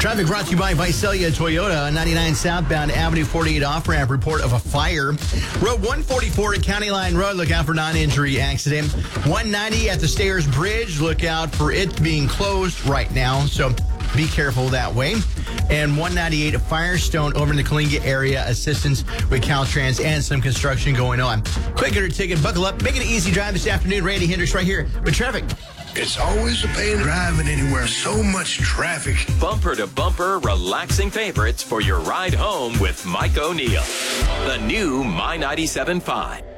Traffic brought to you by Visalia Toyota, 99 southbound Avenue 48 off-ramp. Report of a fire. Road 144 at County Line Road. Look out for non-injury accident. 190 at the Stairs Bridge. Look out for it being closed right now, so be careful that way. And 198 at Firestone over in the Kalinga area. Assistance with Caltrans and some construction going on. Quick hitter ticket. Buckle up. Make it an easy drive this afternoon. Randy Hendricks right here with traffic. It's always a pain driving anywhere. So much traffic. Bumper to bumper, relaxing favorites for your ride home with Mike O'Neill. The new My 97.5.